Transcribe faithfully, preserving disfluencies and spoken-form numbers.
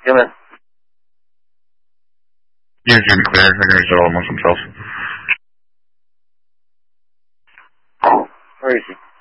Yeah, man. Yeah, Jimmy Clear. They're going to resolve amongst themselves. Where is he?